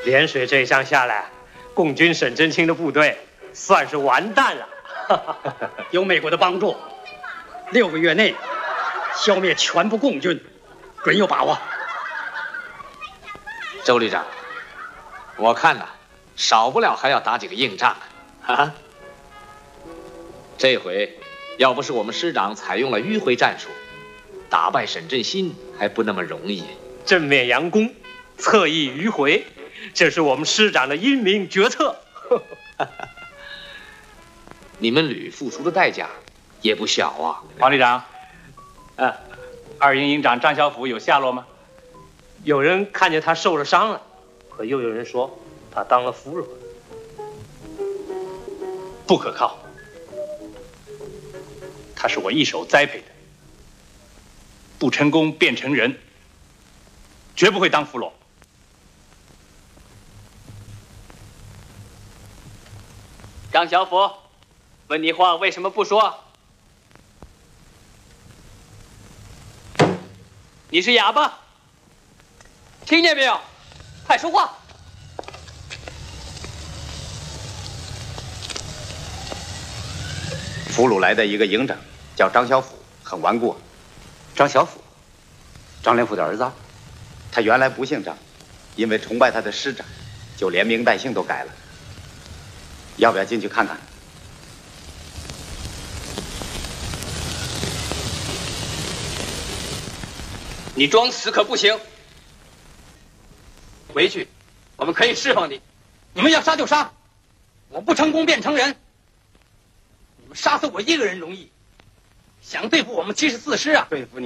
涟水这一仗下来，共军沈真卿的部队算是完蛋了。 有美国的帮助，6个月内消灭全部共军，准有把握。 周旅长，我看呐，少不了还要打几个硬仗啊！这回要不是我们师长采用了迂回战术，打败沈振兴还不那么容易。 正面佯攻，侧翼迂回，这是我们师长的英明决策。 你们旅付出的代价也不小啊， 王旅长。二营营长张小甫有下落吗？ 有人看见他受了伤了，可又有人说他当了俘虏。 不可靠。他是我一手栽培的，不成功便成仁，绝不会当俘虏。 张小甫，问你话为什么不说？你是哑巴，听见没有？快说话！ 俘虏来的一个营长叫张小甫，很顽固。 张小甫，张连甫的儿子。 他原来不姓张，因为崇拜他的师长，就连名带姓都改了。要不要进去看看？ 你装死可不行，回去，我们可以释放你。 你们要杀就杀，我不成功便成仁。你们杀死我一个人容易，想对付我们74师啊？ 对付你。